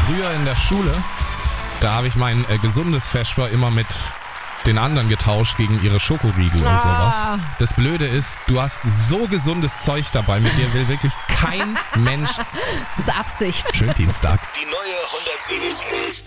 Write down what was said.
Früher in der Schule, da habe ich mein gesundes Vesper immer mit den anderen getauscht gegen ihre Schokoriegel und sowas. Das Blöde ist, du hast so gesundes Zeug dabei, mit dir will wirklich kein Mensch. Das ist Absicht. Schönen Dienstag. Die neue 107.